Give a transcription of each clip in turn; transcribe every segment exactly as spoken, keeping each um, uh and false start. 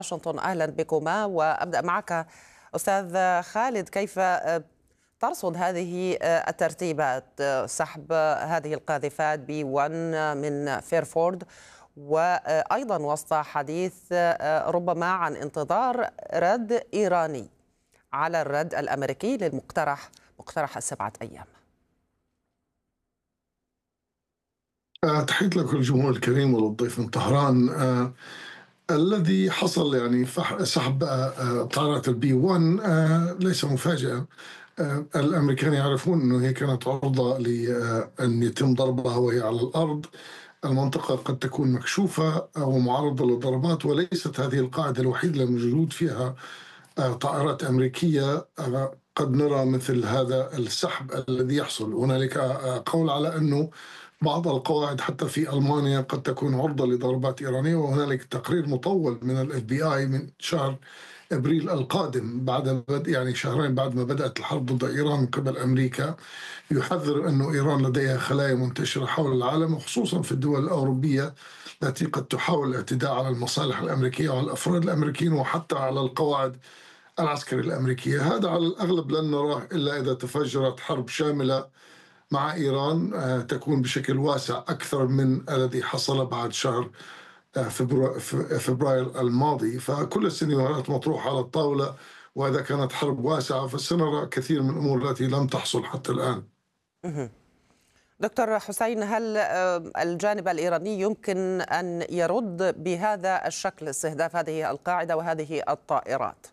واشنطن، أهلا بكما. وأبدأ معك أستاذ خالد، كيف ترصد هذه الترتيبات، سحب هذه القاذفات بي واحد من فيرفورد، وأيضا وسط حديث ربما عن انتظار رد إيراني على الرد الأمريكي للمقترح مقترح السبعة أيام؟ تحية لك الجمهور الكريم وللضيف من طهران. آه الذي حصل يعني سحب آه طائرات البي واحد آه ليس مفاجئا. آه الأمريكان يعرفون أنه هي كانت عرضة لأن يتم ضربها وهي على الأرض. المنطقة قد تكون مكشوفة ومعرضة للضربات، وليست هذه القاعدة الوحيدة الموجود فيها آه طائرات أمريكية. آه قد نرى مثل هذا السحب الذي يحصل. هنالك آه قول على أنه بعض القواعد حتى في ألمانيا قد تكون عرضة لضربات إيرانية، وهنالك تقرير مطول من الاف بي اي من شهر ابريل القادم، بعد بدء يعني شهرين بعد ما بدأت الحرب ضد ايران من قبل امريكا، يحذر انه ايران لديها خلايا منتشرة حول العالم، وخصوصا في الدول الاوروبيه التي قد تحاول الاعتداء على المصالح الامريكيه وعلى الافراد الامريكيين وحتى على القواعد العسكرية الامريكيه. هذا على الاغلب لن نراه الا اذا تفجرت حرب شاملة مع إيران تكون بشكل واسع أكثر من الذي حصل بعد شهر فبراير الماضي. فكل السيناريوهات مطروحة على الطاولة، وإذا كانت حرب واسعة فسنرى كثير من الأمور التي لم تحصل حتى الآن. دكتور حسين، هل الجانب الإيراني يمكن أن يرد بهذا الشكل استهداف هذه القاعدة وهذه الطائرات؟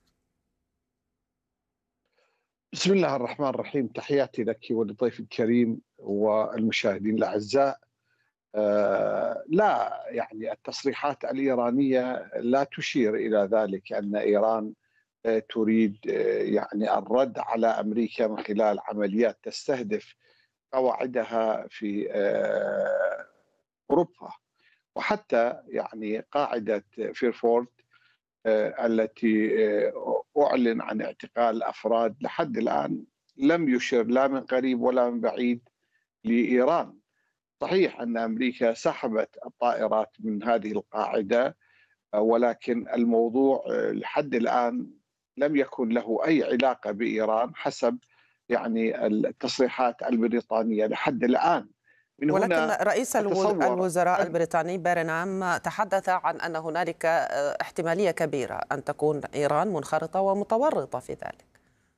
بسم الله الرحمن الرحيم، تحياتي لك وللضيف الكريم والمشاهدين الأعزاء. آه لا يعني التصريحات الإيرانية لا تشير إلى ذلك أن إيران آه تريد آه يعني الرد على أمريكا من خلال عمليات تستهدف قواعدها في آه أوروبا، وحتى يعني قاعدة فيرفورد التي أعلن عن اعتقال أفراد لحد الآن لم يشر لا من قريب ولا من بعيد لإيران. صحيح أن أمريكا سحبت الطائرات من هذه القاعدة، ولكن الموضوع لحد الآن لم يكن له أي علاقة بإيران حسب يعني التصريحات البريطانية لحد الآن. من ولكن هنا رئيس الوزراء البريطاني بيرنهام تحدث عن أن هنالك احتمالية كبيرة أن تكون إيران منخرطة ومتورطة في ذلك.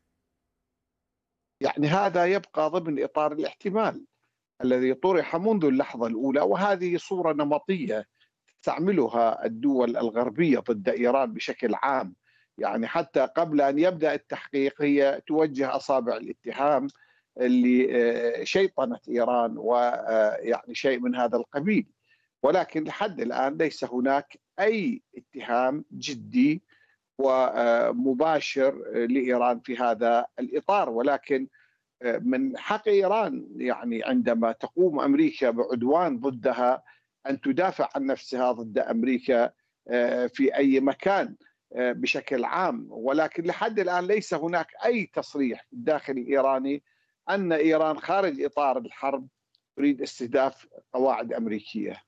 يعني هذا يبقى ضمن إطار الاحتمال الذي طرح منذ اللحظة الأولى، وهذه صورة نمطية تستعملها الدول الغربية ضد إيران بشكل عام. يعني حتى قبل أن يبدأ التحقيق هي توجه أصابع الاتهام لشيطنة إيران ويعني شيء من هذا القبيل، ولكن لحد الآن ليس هناك أي اتهام جدي ومباشر لإيران في هذا الإطار. ولكن من حق إيران يعني عندما تقوم أمريكا بعدوان ضدها أن تدافع عن نفسها ضد أمريكا في أي مكان بشكل عام. ولكن لحد الآن ليس هناك أي تصريح داخلي إيراني أن إيران خارج إطار الحرب تريد استهداف قواعد أمريكية.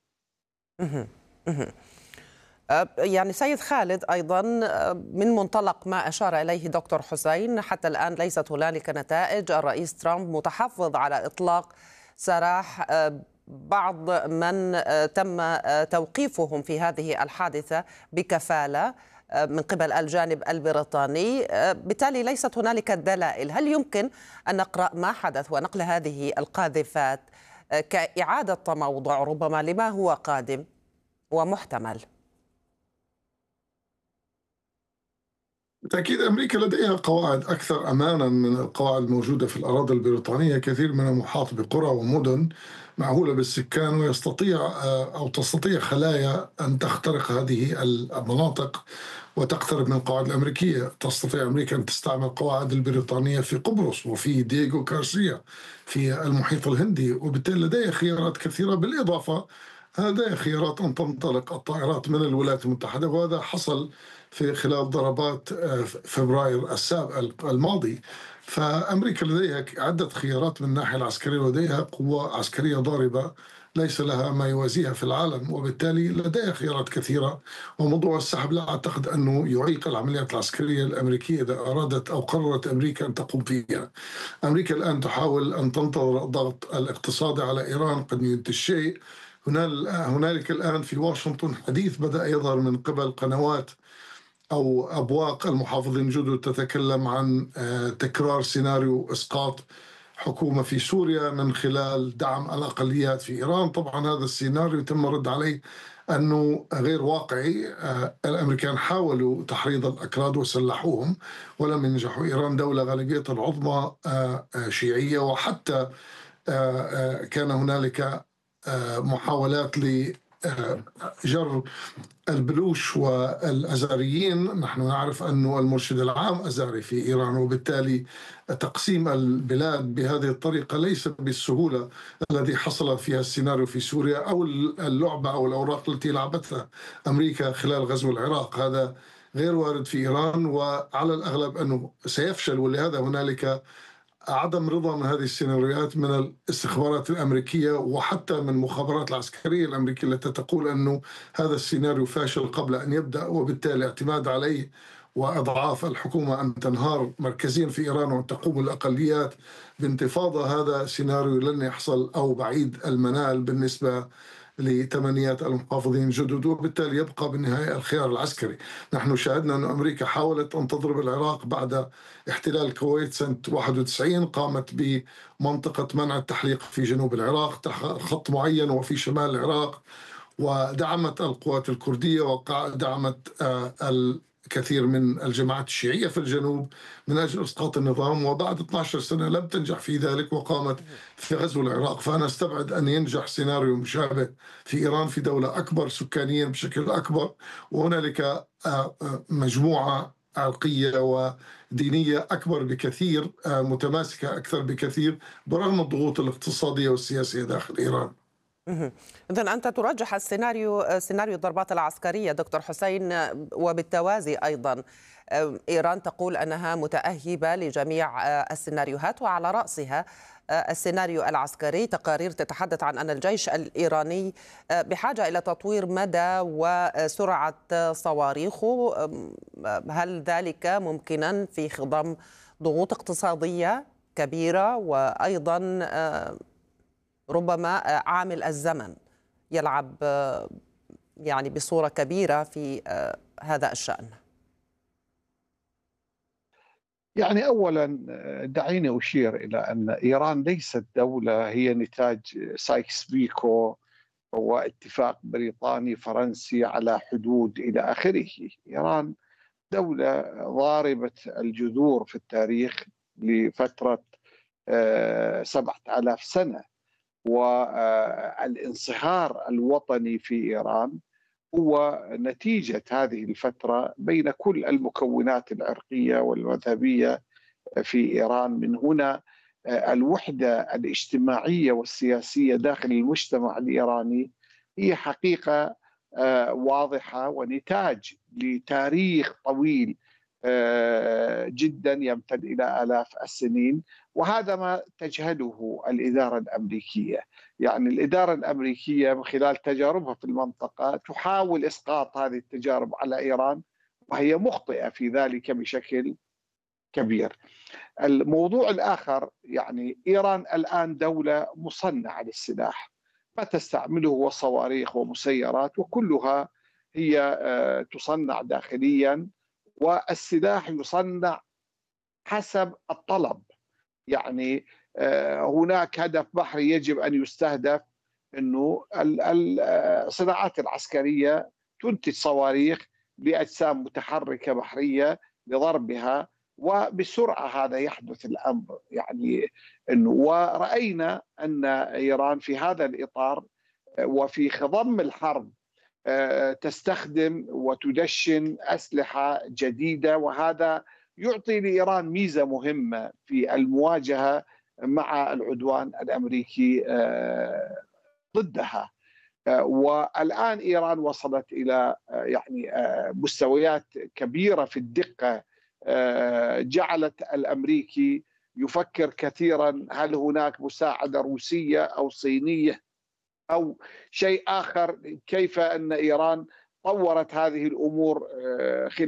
يعني سيد خالد، أيضا من منطلق ما أشار إليه دكتور حسين، حتى الآن ليست هنالك نتائج. الرئيس ترامب متحفظ على إطلاق سراح بعض من تم توقيفهم في هذه الحادثة بكفالة من قبل الجانب البريطاني، بالتالي ليست هنالك دلائل. هل يمكن أن نقرأ ما حدث ونقل هذه القاذفات كإعادة تموضع ربما لما هو قادم ومحتمل؟ بالتأكيد أمريكا لديها قواعد أكثر أمانا من القواعد الموجودة في الأراضي البريطانية. كثير منها محاط بقرى ومدن معهولة بالسكان، ويستطيع أو تستطيع خلايا أن تخترق هذه المناطق وتقترب من القواعد الأمريكية. تستطيع أمريكا أن تستعمل القواعد البريطانية في قبرص وفي دييغو غارسيا في المحيط الهندي، وبالتالي لديها خيارات كثيرة. بالإضافة لديها خيارات أن تنطلق الطائرات من الولايات المتحدة، وهذا حصل في خلال ضربات فبراير السابق الماضي. فأمريكا لديها عدة خيارات من الناحية العسكرية، ولديها قوة عسكرية ضاربة ليس لها ما يوازيها في العالم، وبالتالي لديها خيارات كثيرة. وموضوع السحب لا أعتقد أنه يعيق العمليات العسكرية الأمريكية إذا أرادت أو قررت أمريكا أن تقوم فيها. أمريكا الآن تحاول أن تنتظر الضغط الاقتصادي على إيران قد ينتج شيء. هنالك الآن في واشنطن حديث بدأ يظهر من قبل قنوات أو أبواق المحافظين الجدد تتكلم عن تكرار سيناريو إسقاط حكومة في سوريا من خلال دعم الأقليات في إيران. طبعا هذا السيناريو تم الرد عليه أنه غير واقعي. الأمريكان حاولوا تحريض الأكراد وسلحوهم ولم ينجحوا. إيران دولة غالبيتها العظمى شيعية، وحتى كان هنالك محاولات لجر البلوش والأزاريين. نحن نعرف أن المرشد العام أزاري في إيران، وبالتالي تقسيم البلاد بهذه الطريقة ليس بالسهولة الذي حصل فيها السيناريو في سوريا أو اللعبة أو الأوراق التي لعبتها أمريكا خلال غزو العراق. هذا غير وارد في إيران، وعلى الأغلب أنه سيفشل. ولهذا هنالك عدم رضا من هذه السيناريوهات من الاستخبارات الأمريكية وحتى من المخابرات العسكرية الأمريكية التي تقول أنه هذا السيناريو فاشل قبل أن يبدأ، وبالتالي الاعتماد عليه وأضعاف الحكومة أن تنهار مركزيا في إيران وأن تقوم الأقليات بانتفاضة، هذا سيناريو لن يحصل أو بعيد المنال بالنسبة لتمنيات المحافظين الجدد، وبالتالي يبقى بالنهاية الخيار العسكري. نحن شاهدنا أن أمريكا حاولت أن تضرب العراق بعد احتلال الكويت سنة واحد وتسعين، قامت بمنطقة منع التحليق في جنوب العراق خط معين وفي شمال العراق، ودعمت القوات الكردية ودعمت الكثير من الجماعات الشيعية في الجنوب من أجل إسقاط النظام. وبعد اثنتي عشرة سنة لم تنجح في ذلك وقامت في غزو العراق. فأنا استبعد أن ينجح سيناريو مشابه في إيران في دولة أكبر سكانيا بشكل أكبر، وهنالك مجموعة عرقية ودينية أكبر بكثير، متماسكة أكثر بكثير برغم الضغوط الاقتصادية والسياسية داخل إيران. إذن أنت ترجح السيناريو سيناريو الضربات العسكرية دكتور حسين، وبالتوازي أيضا إيران تقول أنها متأهبة لجميع السيناريوهات وعلى رأسها السيناريو العسكري. تقارير تتحدث عن أن الجيش الإيراني بحاجة إلى تطوير مدى وسرعة صواريخه. هل ذلك ممكنا في خضم ضغوط اقتصادية كبيرة وأيضا ربما عامل الزمن يلعب يعني بصورة كبيرة في هذا الشأن؟ يعني أولا دعيني أشير إلى أن إيران ليست دولة هي نتاج سايكس بيكو واتفاق بريطاني فرنسي على حدود إلى آخره. إيران دولة ضاربة الجذور في التاريخ لفترة سبعة آلاف سنة، والانصهار الوطني في إيران هو نتيجة هذه الفترة بين كل المكونات العرقية والمذهبية في إيران. من هنا الوحدة الاجتماعية والسياسية داخل المجتمع الإيراني هي حقيقة واضحة ونتاج لتاريخ طويل جدا يمتد إلى آلاف السنين، وهذا ما تجهله الإدارة الأمريكية. يعني الإدارة الأمريكية من خلال تجاربها في المنطقة تحاول إسقاط هذه التجارب على إيران، وهي مخطئة في ذلك بشكل كبير. الموضوع الآخر، يعني إيران الآن دولة مصنعة للسلاح، ما تستعمله هو صواريخ ومسيرات، وكلها هي تصنع داخليا، والسلاح يصنع حسب الطلب. يعني هناك هدف بحري يجب أن يستهدف، أنه الصناعات العسكرية تنتج صواريخ بأجسام متحركة بحرية لضربها، وبسرعة هذا يحدث الأمر. يعني أنه ورأينا أن إيران في هذا الإطار وفي خضم الحرب تستخدم وتدشن أسلحة جديدة، وهذا يعطي لإيران ميزة مهمة في المواجهة مع العدوان الأمريكي ضدها. والآن إيران وصلت إلى يعني مستويات كبيرة في الدقة، جعلت الأمريكي يفكر كثيرا هل هناك مساعدة روسية أو صينية أو شيء آخر، كيف أن إيران طورت هذه الأمور خلال